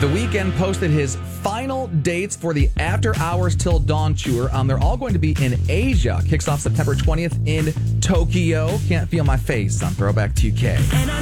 The Weeknd posted his final dates for the After Hours Till Dawn tour. They're all going to be in Asia. Kicks off September 20th in Tokyo. Can't Feel My Face on Throwback 2K.